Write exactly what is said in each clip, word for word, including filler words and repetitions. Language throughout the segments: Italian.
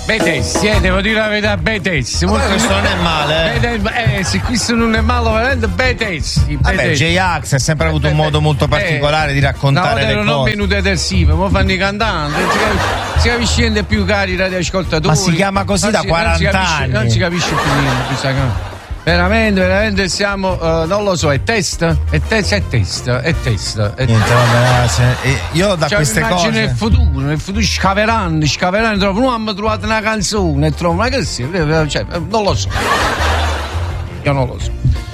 Betessi, eh, devo dire la verità, Betessi. Ma questo non è male, eh. Eh, se questo non è male, veramente Betessi. Vabbè, J-Ax ha sempre avuto un modo molto particolare eh, di raccontare no, le cose. Non venuto detersivo, mo fanno i cantanti, non si capisce, si capisce niente più, cari radioascoltatori. Ma si chiama così non da si, quaranta non anni. Non si capisce più niente, sa. Veramente, veramente siamo, uh, non lo so, è test? È test, è test, è test. È Niente, vabbè, cioè, io da cioè, queste cose. nel futuro, nel futuro scaveranno, scaveranno, trovano, non hanno trovato una canzone, e trovano una canzone, cioè, non lo so. Io non lo so.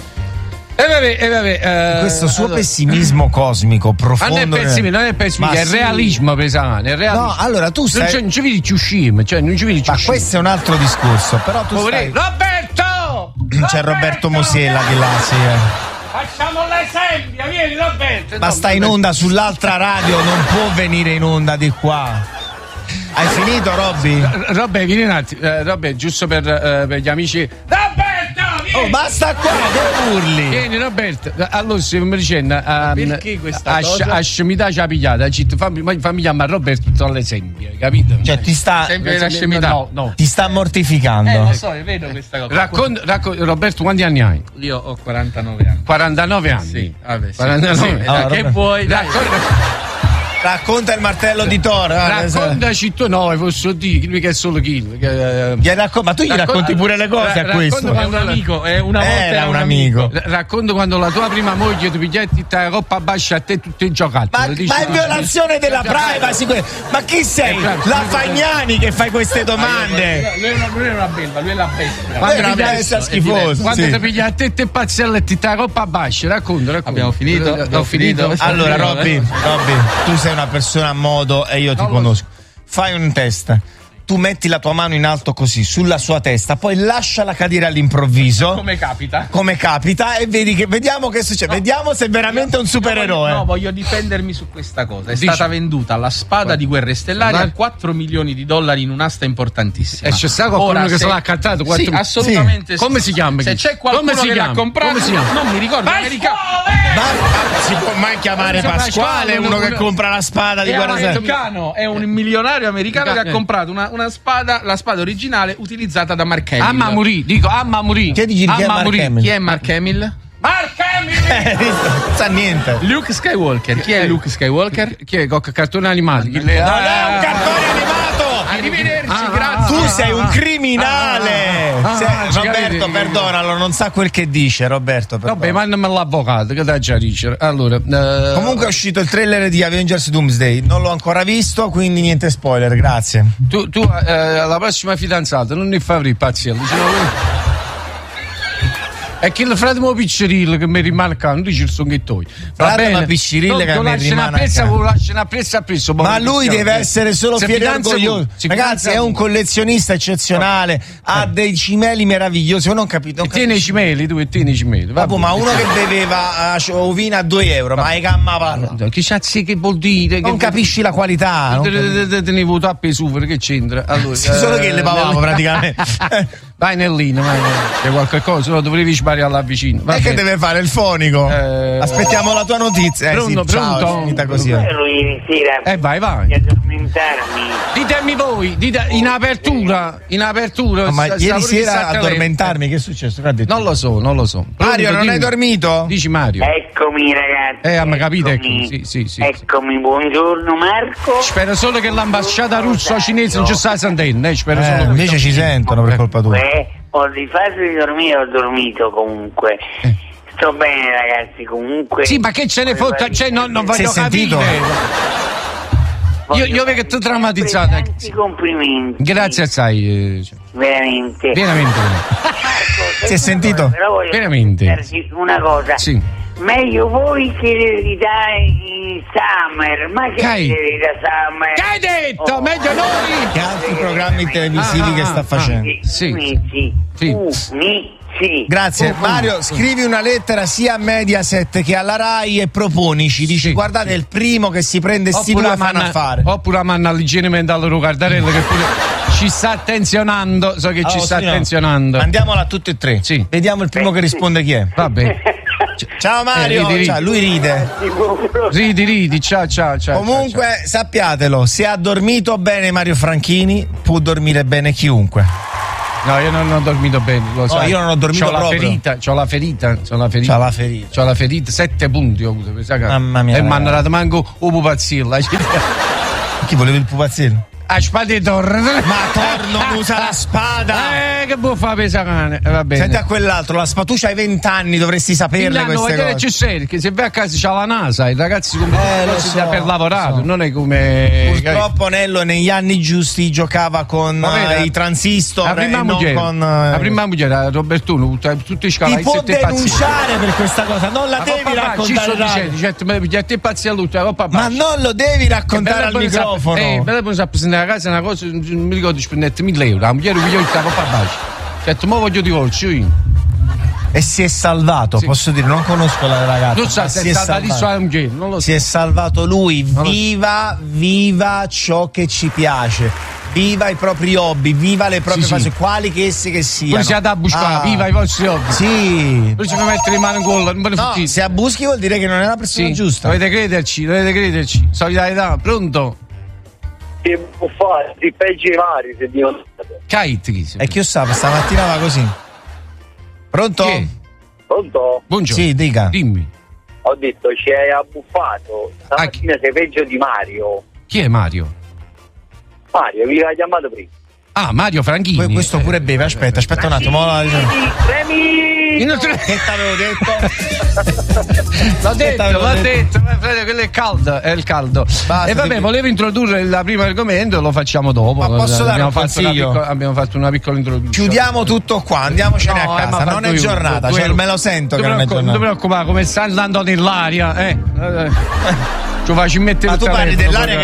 E vabbè, e vabbè, uh, questo suo allora. pessimismo cosmico profondo. Ma non è pessimismo, non è pessimismo, è sì. realismo pesante, è realismo. No, allora tu sei. Non, cioè, non ci vedi ciuscim, cioè non ci vedi ciuscim. Ma questo è un altro discorso, però tu stai. Roberto! C'è Roberto Mosella di là, sì. Facciamo l'esempio, vieni Roberto. Ma sta in onda sull'altra radio, non può venire in onda di qua. Hai finito, Robby? Robby, vieni un attimo. Eh, Robby, giusto per, eh, per gli amici. Roberto, vieni! Oh, basta qua, che urli? Vieni, Roberto. Allora, se mi dicendo. Um, perché questa a, cosa? A scemità ci ha pigliata. Fammi, fammi chiamare Roberto all'esempio, capito? Cioè, ti sta. Sempre la scemità. No, no. Ti sta mortificando. Eh, lo so, è vero questa cosa. Racconta, raccont- Roberto, quanti anni hai? Io ho quarantanove anni. quarantanove anni? Sì, vabbè, sì. quarantanove. Sì. Allora, che Robert... vuoi? Dai. Racconta il martello di Thor. Raccontaci tu, no, posso dire, lui che è solo kill. Che, gli raccon- ma tu gli racconti, racconti pure le cose ra- a questo. È un amico, è una volta era, era un un amico. amico. Racconta quando la tua prima moglie ti pigliati la coppa bascia a te tutti i giocattoli. Ma, ma è violazione eh, della privacy. Ma chi sei? Eh, la Fagnani che fai queste domande? Lui non è una bella, lui è la bestia. Quando è una bestia schifosa. Quando sì. ti pigli a te te pazzelletti la coppa bascia, racconta, racconta. Abbiamo finito? Ho, ho finito. finito. Allora, Robby, Robby, tu sei una persona a modo e io ti non conosco. Fai un test. Tu metti la tua mano in alto così sulla sua testa, poi lasciala cadere all'improvviso. Come capita? Come capita e vedi che vediamo che succede. No. Vediamo se è veramente io, un supereroe. No, voglio difendermi su questa cosa. È Dici. stata venduta la spada Guarda. di Guerre Stellari Guarda. a quattro milioni di dollari in un'asta importantissima. E c'è stato qualcuno Ora, che se... se l'ha accattato? quattro... Sì, assolutamente. Sì. Come si chiama? Se c'è qualcuno Come si che chiama? l'ha comprato, Come si chiama? non mi ricordo. Americano. Ma si può mai chiamare Pasquale, uno che compra la spada di Guerre Stellari? È un milionario americano che ha comprato una, una spada, la spada originale utilizzata da Mark Hamill. Amma Muri, dico Amma Muri. Che dici chi è Mark Hamill? Chi è Mark Hamill? Mark Hamill! Eh, non sa niente. Luke Skywalker. Chi è Luke Skywalker? Chi è? Con cartone animato? Non è un cartone animato! Arrivederci, Ah, grazie. Tu sei un criminale! Ah, ah, sei, ah, Roberto, ah, perdonalo, non sa quel che dice, Roberto. Vabbè, mandami l'avvocato, che dai già dice. Allora, uh... comunque è uscito il trailer di Avengers Doomsday, non l'ho ancora visto, quindi niente spoiler, grazie. Tu, tu eh, la prossima fidanzata non ne fai pazziello, è che il fratello Piccirillo che mi rimane accanto, dice il songhettoi. Va bene, Piccirillo che mi rimane accanto. Lascia una pressa appresso. Ma lui deve essere solo fiero e orgoglioso. Ragazzi, è un collezionista eccezionale, no. ha dei cimeli meravigliosi. Io non capito. Non tiene i cimeli, tu e tieni i cimeli. Vabbè, ma uno che beveva uh, ovina a due euro, ma hai gamma parla. Che cazzo che vuol dire? Non capisci la qualità. Te ne voto a pesufere, che c'entra? Allora, solo che le pavamo praticamente. Vai Nellino, vai. C'è qualche cosa? No, dovevi sparare alla vicina. E che deve fare il fonico? Eh... Aspettiamo la tua notizia. Eh, pronto, sì, pronto. Ciao, è finita così. Ieri sera. Eh, vai, vai. Di addormentarmi. Ditemi voi, dite, in apertura, in apertura. No, ma sta, ieri sta sera addormentarmi, che è successo? Che non lo so, non lo so. Mario, pronto, non dimmi. hai dormito? Dici Mario. Eccomi ragazzi. Eh, ma capite, eccomi. ecco, sì, sì, sì. Eccomi, buongiorno Marco. Spero solo che l'ambasciata russa o cinese non ci sta sentendo, eh, spero eh, solo invece ci sentono per colpa tua. Eh, ho di fase di dormire, ho dormito comunque. Eh. Sto bene ragazzi, comunque. Sì, ma che ce ne fotta? Cioè, non, non voglio capire. Io, io vedo che tu traumatizzata. Tanti complimenti. Grazie assai. Cioè. Veramente. Veramente. Marco, si è sentito? Cosa, però voglio veramente. Una cosa. Sì. Meglio voi che l'eredità in Summer. Ma che Hai. l'eredità Summer? Che hai detto? Oh. Meglio noi! Che altri programmi televisivi ah, che sta ah, facendo? ah, sì, Unici. sì. Unici. Grazie. Oh, oh, Mario, oh. scrivi una lettera sia a Mediaset che alla Rai e proponici. Dici, Sì, guardate, sì. il primo che si prende sti due fanno a fare. Oppure a manna all'igiene mentale Rucardarello che pure ci sta attenzionando. So che Oh, ci sta sì, no. attenzionando. Mandiamola a tutti e tre. Sì. Vediamo il primo che risponde chi è. Va bene. Ciao Mario, Eh, ridi, ridi. Ciao, lui ride. Ridi, ridi, ciao, ciao, ciao. Comunque ciao, ciao. sappiatelo, se ha dormito bene Mario Franchini, può dormire bene chiunque. No, io non ho dormito bene, lo sai. io non ho dormito c'ho proprio. La ferita, c'ho la ferita, c'ho la ferita. C'ha la ferita. C'ho la ferita, sette punti ho avuto. Mamma mia, E mi hanno ragazzi. dato manco un pupazzillo. Chi volevi il pupazzino? A spada di torre. Ma Thor non usa la spada! Eh, che può fare pesacane? Eh, va bene. Senti a quell'altro, la spada, tu c'hai vent'anni, dovresti saperle hanno queste vedere cose. c'è serio, che se vai a casa c'ha la NASA, i ragazzi come Eh, lo cose so, per lavorare, lo so. non è come. Purtroppo Nello negli anni giusti giocava con Va bene. eh, i transistor La prima e non moglie, con... la eh, prima moglie era Robertuno, tutta- tutti i Ti scalati. può denunciare per questa cosa, non la Ma devi papà, ci raccontare sto al radio. dicendo, certo, me ne te pazzi all'ultima, papà. Ma non lo devi raccontare al microfono. Eh, bella buona presentare a casa una cosa, non mi ricordo, spendete mille euro, la moglie mi chiede papà baci. Ho detto, mo voglio divorzio io. E si è salvato, Sì. posso dire, non conosco la ragazza. Non so ma se si è è stata lì salvato. sua moglie, non lo so. Si è salvato lui, lo so. viva, viva ciò che ci piace, viva i propri hobby, viva le proprie Sì, sì. cose, quali che esse che siano. Poi siete a buscare, Ah, viva i vostri hobby. Sì. Poi ci puoi mettere in mano in gol, non me ne No, fottite. se abuschi vuol dire che non è la persona Sì, giusta. dovete crederci, dovete crederci. Solidarietà, pronto? Che può fare? Di peggio i vari se Dio. Kite. E chi lo sa, stamattina va così. Pronto? Chi è? Pronto? Buongiorno. Sì, dica. Dimmi. Ho detto ci hai abbuffato. Stamattina sei peggio di Mario. Chi è Mario? Mario, vi l'ha chiamato prima. Ah, Mario Franchini. Poi questo pure beve, aspetta, aspetta un attimo. la- Premi! Inoltre- Che t'avevo detto? L'ho detto, t'avevo l'ho detto. detto, ma Fede, quello è caldo, è il caldo. Basta, e vabbè, ti- volevo introdurre il primo argomento, lo facciamo dopo. Ma posso dare abbiamo, un fatto una consiglio? piccola, abbiamo fatto una piccola introduzione. Chiudiamo tutto qua, andiamocene No, a eh, ma casa. fa Non è due- giornata, due- cioè, me lo sento che non non è ti preoccupa- giornata. Non ti preoccupare, come sta andando nell'aria, eh. eh. Ci faccio mettere Ma il tu parli telefono, dell'aria